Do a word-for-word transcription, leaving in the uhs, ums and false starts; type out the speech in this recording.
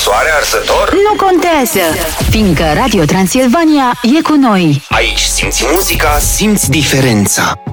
soare arsător? Nu contează, fiindcă Radio Transilvania e cu noi. Aici simți muzica, simți diferența.